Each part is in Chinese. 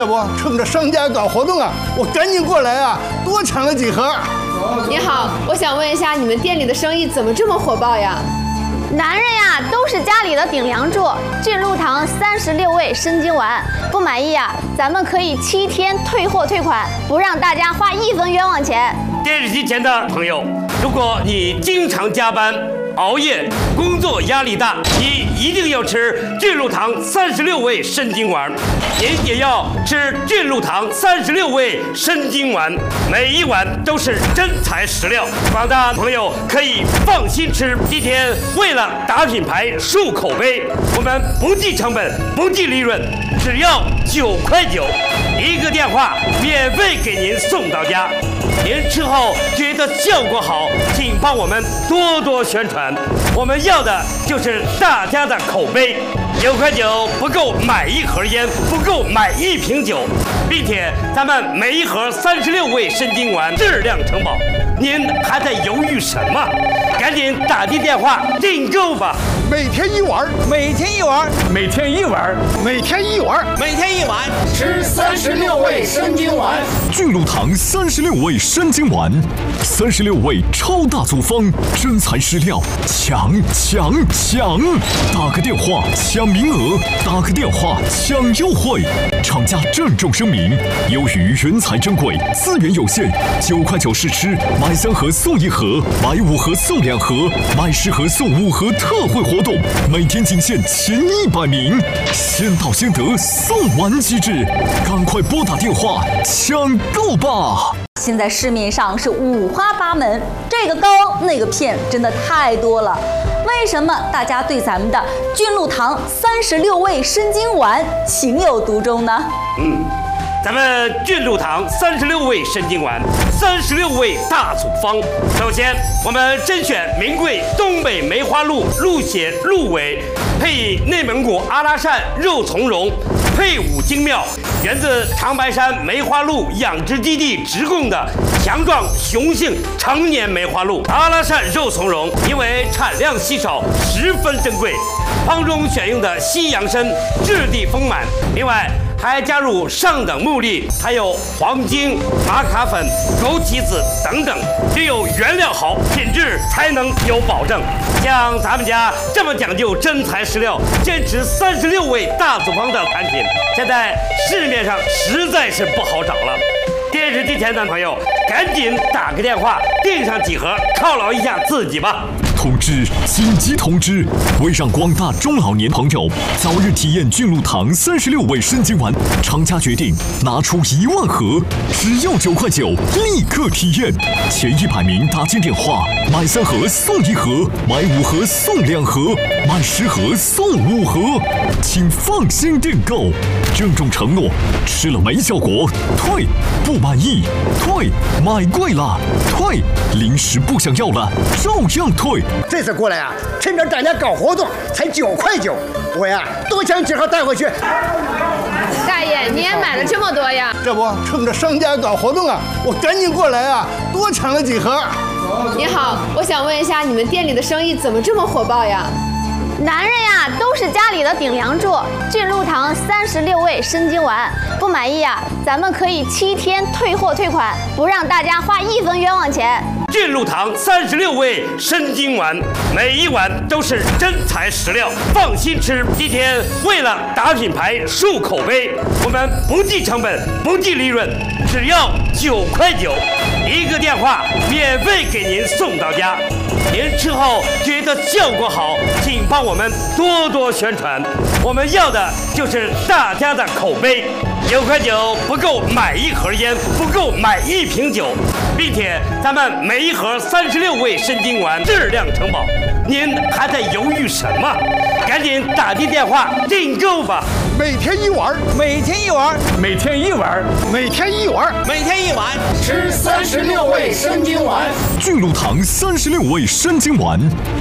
要不趁着商家搞活动啊，我赶紧过来啊，多抢了几盒。 你好，我想问一下，你们店里的生意怎么这么火爆呀？ 男人呀，都是家里的顶梁柱。俊禄堂36味生津丸，不满意呀，咱们可以7天退货退款，不让大家花1分冤枉钱。 电视机前的朋友，如果你经常加班、熬夜，工作压力大，你一定要吃俊禄堂36味生津丸。您也要吃俊禄堂36味生津丸，每一碗都是真材实料。广大朋友可以放心吃。今天为了打品牌、树口碑，我们不计成本、不计利润，只要9块9，一个电话免费给您送到家。您吃后觉得效果好，请帮我们多多宣传。我们要的就是大家的口碑。9块9不够买1盒烟，不够买1瓶酒，并且咱们每一盒36味生津丸质量承保。您还在犹豫什么？赶紧打进电话订购吧！ 每天1碗， 每天1碗， 每天1碗， 每天1碗， 每天1碗， 吃36味生津丸。 俊禄堂36味生津丸，36味超大组方，真材实料，抢！打个电话抢名额，打个电话抢优惠。厂家郑重声明：由于原材珍贵，资源有限，9块9试吃，买3盒送1盒，买5盒送2盒，买10盒送5盒特惠活动，每天仅限前100名，先到先得，送完即止，赶快拨打电话抢购吧！ 现在市面上是五花八门，这个膏那个片真的太多了。为什么大家对咱们的俊禄堂36味生津丸情有独钟呢？ 咱们俊禄堂36味生津丸，36味大组方。首先，我们甄选名贵东北梅花鹿鹿血鹿尾，配以内蒙古阿拉善肉苁蓉，配伍精妙，源自长白山梅花鹿养殖基地直供的强壮雄性成年梅花鹿。阿拉善肉苁蓉因为产量稀少，十分珍贵，方中选用的西洋参质地丰满，另外还加入上等木粒，还有黄精、玛卡粉、枸杞子等等，只有原料好，品质才能有保证。像咱们家这么讲究真材实料，坚持36味大组方的产品，现在市面上实在是不好找了。电视机前的朋友，赶紧打个电话订上几盒，犒劳一下自己吧。 通知！紧急通知！为让广大中老年朋友早日体验俊禄堂36味生津丸，厂家决定拿出1万盒，只要9块9，立刻体验。前100名打进电话，买3盒送1盒，买5盒送2盒，买10盒送5盒，请放心订购。郑重承诺，吃了没效果退，不满意退，买贵了退，零食不想要了照样退。 这次过来啊，趁着大家搞活动，才9块9，我呀多抢几盒带回去。 大爷，你也买了这么多呀？ 这不趁着商家搞活动啊，我赶紧过来啊，多抢了几盒。 你好，我想问一下，你们店里的生意怎么这么火爆呀？ 男人呀，都是家里的顶梁柱。俊禄堂36味生津丸，不满意呀，咱们可以7天退货退款，不让大家花1分冤枉钱。 俊禄堂36味生津丸，每一碗都是真材实料，放心吃。今天为了打品牌、树口碑，我们不计成本、不计利润，只要9块9，一个电话免费给您送到家。您吃后觉得效果好，请帮我们多多宣传。我们要的就是大家的口碑。9块9不够买1盒烟，不够买1瓶酒，并且咱们每一盒36味生津丸质量承保。您还在犹豫什么？赶紧打进电话订购吧！ 每天1碗， 每天1碗， 每天1碗， 每天1碗， 每天1碗， 吃36味生津丸。 俊禄堂36味生津丸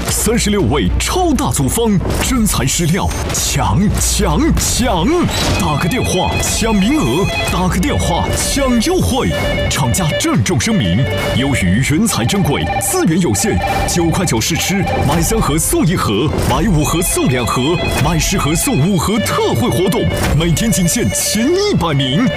，36味超大组方，真材实料，抢！打个电话抢名额，打个电话抢优惠。厂家郑重声明：由于原材珍贵，资源有限，9块9试吃，买3盒送1盒，买5盒送2盒，买10盒送5盒特惠活动，每天仅限前100名。